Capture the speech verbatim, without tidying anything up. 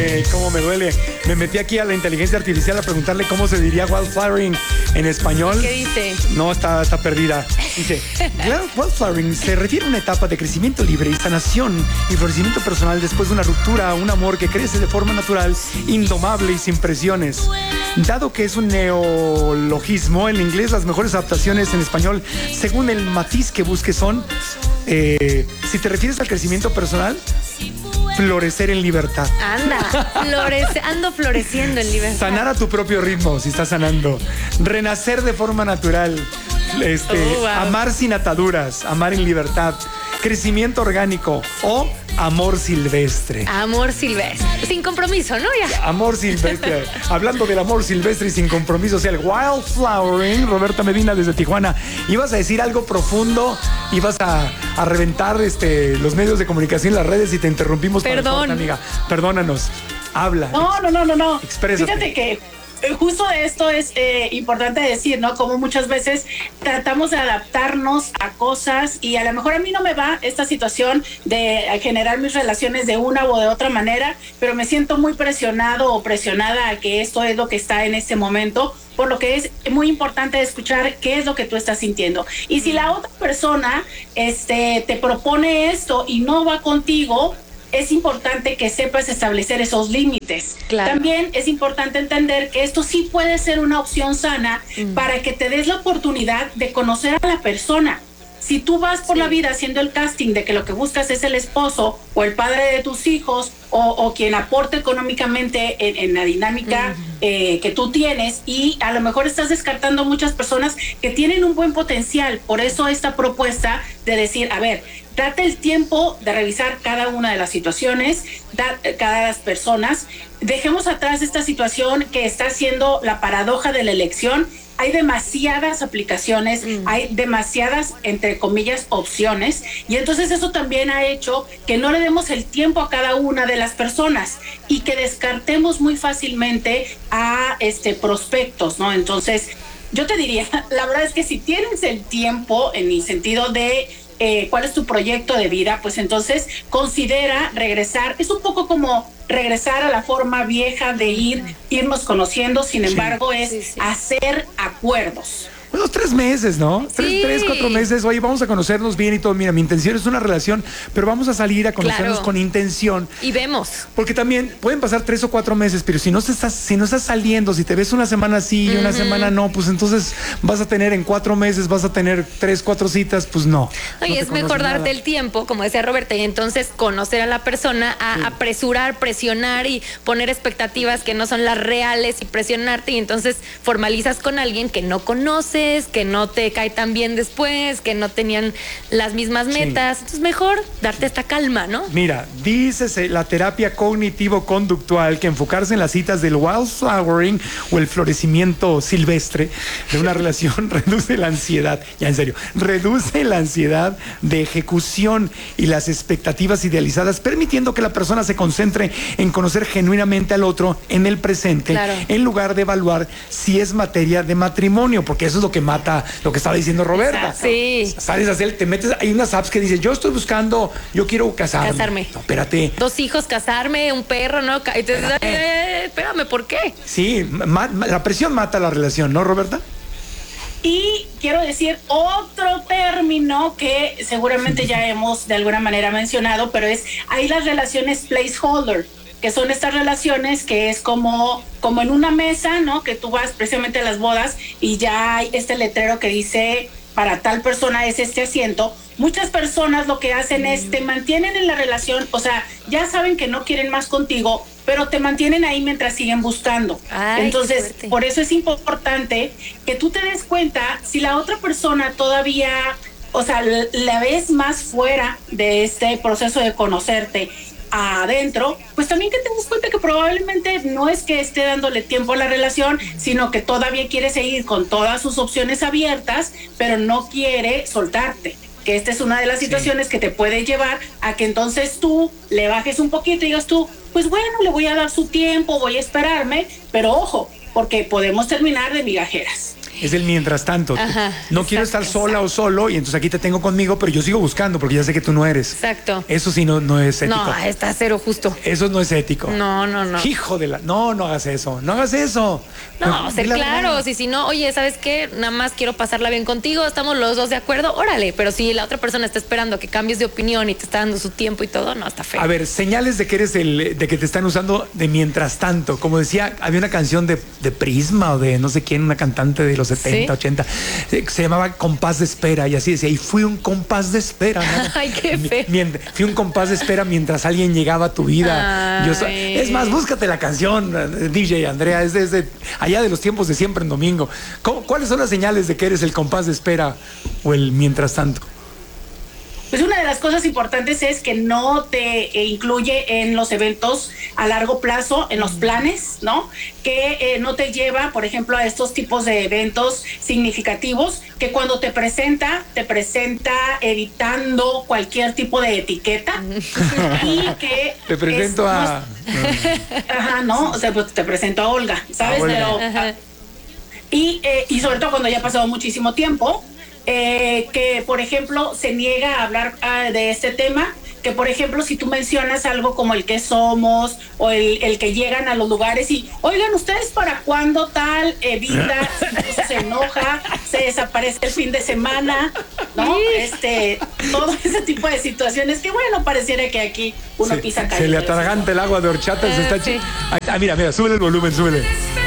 duele, cómo me duele. Me metí aquí a la inteligencia artificial a preguntarle cómo se diría wildflowering en español. ¿Qué dice? No, está, está perdida. Dice, wildflowering se refiere a una etapa de crecimiento libre y sanación y florecimiento personal después de una ruptura, un amor que crece de forma natural, indomable y sin presiones. Dado que es un neologismo, en inglés las mejores adaptaciones en español, según el matiz que busques, son, eh, si te refieres al crecimiento personal, florecer en libertad. Anda, florece, ando floreciendo en libertad. Sanar a tu propio ritmo, si estás sanando. Renacer de forma natural. Este, Oh, wow. Amar sin ataduras, amar en libertad. Crecimiento orgánico o amor silvestre. Amor silvestre. Sin compromiso, ¿no? Ya. Amor silvestre. Hablando del amor silvestre y sin compromiso, o sea, el wildflowering, Roberta Medina desde Tijuana. Ibas a decir algo profundo, ibas a, a reventar este, los medios de comunicación, las redes, y te interrumpimos. Perdón. Para el corte, amiga. Perdónanos. Habla. No, no, no, no, no. Exprésate. Fíjate que eh, justo esto es eh, importante decir, ¿no? Como muchas veces tratamos de adaptarnos a cosas y a lo mejor a mí no me va esta situación de generar mis relaciones de una o de otra manera, pero me siento muy presionado o presionada a que esto es lo que está en este momento, por lo que es muy importante escuchar qué es lo que tú estás sintiendo. Y si la otra persona este, te propone esto y no va contigo, es importante que sepas establecer esos límites. Claro. También es importante entender que esto sí puede ser una opción sana mm. para que te des la oportunidad de conocer a la persona. Si tú vas por sí. la vida haciendo el casting de que lo que buscas es el esposo o el padre de tus hijos o, o quien aporte económicamente en, en la dinámica uh-huh. eh, que tú tienes, y a lo mejor estás descartando muchas personas que tienen un buen potencial. Por eso esta propuesta de decir, a ver, date el tiempo de revisar cada una de las situaciones, da, cada de las personas. Dejemos atrás esta situación que está siendo la paradoja de la elección. Hay demasiadas aplicaciones, mm. hay demasiadas, entre comillas, opciones, y entonces eso también ha hecho que no le demos el tiempo a cada una de las personas y que descartemos muy fácilmente a este prospectos, ¿no? Entonces, yo te diría, la verdad es que si tienes el tiempo, en el sentido de Eh, cuál es tu proyecto de vida, pues entonces considera regresar. Es un poco como regresar a la forma vieja de ir, irnos conociendo, sin embargo, sí, es sí, sí. hacer acuerdos. Unos tres meses, ¿no? Tres, sí. tres, cuatro meses. Oye, vamos a conocernos bien y todo. Mira, mi intención es una relación, pero vamos a salir a conocernos claro. con intención. Y vemos. Porque también pueden pasar tres o cuatro meses, pero si no te estás, si no estás saliendo, si te ves una semana sí y uh-huh. una semana no, pues entonces vas a tener en cuatro meses, vas a tener tres, cuatro citas, pues no. Oye, no es mejor nada. darte el tiempo, como decía Roberta, y entonces conocer a la persona, a sí. apresurar, presionar y poner expectativas que no son las reales y presionarte, y entonces formalizas con alguien que no conoces, que no te cae tan bien después, que no tenían las mismas metas. Sí. Entonces mejor darte esta calma, ¿no? Mira, dice la terapia cognitivo-conductual que enfocarse en las citas del wildflowering o el florecimiento silvestre de una relación reduce la ansiedad, ya en serio, reduce la ansiedad de ejecución y las expectativas idealizadas, permitiendo que la persona se concentre en conocer genuinamente al otro en el presente, claro. en lugar de evaluar si es materia de matrimonio, porque eso es lo que mata lo que estaba diciendo Roberta. Exacto. Sí. Sales a hacer, te metes, hay unas apps que dicen, yo estoy buscando, yo quiero casarme. Casarme. No, espérate. Dos hijos, casarme, un perro, ¿no? Entonces, espérame. Eh, espérame, ¿por qué? Sí, ma- la presión mata la relación, ¿no, Roberta? Y quiero decir otro término que seguramente ya hemos de alguna manera mencionado, pero es, hay las relaciones placeholder, que son estas relaciones que es como, como en una mesa, ¿no? Que tú vas precisamente a las bodas y ya hay este letrero que dice, para tal persona es este asiento. Muchas personas lo que hacen mm. es te mantienen en la relación, o sea, ya saben que no quieren más contigo, pero te mantienen ahí mientras siguen buscando. Ay, entonces, por eso es importante que tú te des cuenta si la otra persona todavía, o sea, la ves más fuera de este proceso de conocerte adentro, pues también que te des cuenta que probablemente no es que esté dándole tiempo a la relación, sino que todavía quiere seguir con todas sus opciones abiertas, pero no quiere soltarte. Que esta es una de las situaciones sí. que te puede llevar a que entonces tú le bajes un poquito y digas tú, pues bueno, le voy a dar su tiempo, voy a esperarme, pero ojo, porque podemos terminar de migajeras. Es el mientras tanto. Ajá, no exacto, quiero estar sola exacto. o solo y entonces aquí te tengo conmigo, pero yo sigo buscando porque ya sé que tú no eres. Exacto. Eso sí no, no es ético. No, está cero justo. Eso no es ético. No, no, no. Hijo de la... No, no hagas eso. No hagas eso. No, ser Di la claros. verdad. Y si no, oye, ¿sabes qué? Nada más quiero pasarla bien contigo, estamos los dos de acuerdo, órale. Pero si la otra persona está esperando que cambies de opinión y te está dando su tiempo y todo, no, está feo. A ver, señales de que eres el, de que te están usando de mientras tanto. Como decía, había una canción de, de Prisma o de no sé quién, una cantante de los setenta, ¿Sí? ochenta, eh, se llamaba Compás de Espera y así decía, y fui un compás de espera, ¿no? Ay, qué feo. Mien- fui un compás de espera mientras alguien llegaba a tu vida. Yo so- Ay. es más, búscate la canción, eh, D J Andrea, es desde allá de los tiempos de siempre en domingo. ¿Cómo- ¿Cuáles son las señales de que eres el compás de espera o el mientras tanto? Pues una de las cosas importantes es que no te eh, incluye en los eventos a largo plazo, en los planes, ¿no? Que eh, no te lleva, por ejemplo, a estos tipos de eventos significativos, que cuando te presenta, te presenta evitando cualquier tipo de etiqueta y que... Te presento es- a... no- Ajá, ¿no? O sea, pues te presento a Olga, ¿sabes? A Olga. Pero... Ajá. Y, eh, y sobre todo cuando ya ha pasado muchísimo tiempo, eh, que por ejemplo se niega a hablar ah, de este tema, que por ejemplo si tú mencionas algo como el que somos o el, el que llegan a los lugares y, oigan, ¿ustedes para cuándo tal evita, se enoja, se desaparece el fin de semana, ¿no? Este, todo ese tipo de situaciones que bueno, pareciera que aquí uno Se, pisa se calle. le atraganta el agua de horchata, se Ah, está... sí. chi- Ah, mira, mira, súbele el volumen, súbele.